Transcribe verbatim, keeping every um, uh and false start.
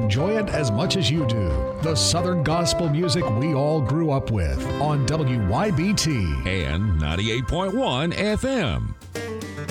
enjoy it as much as you do. The Southern gospel music we all grew up with on W Y B T and ninety-eight point one F M.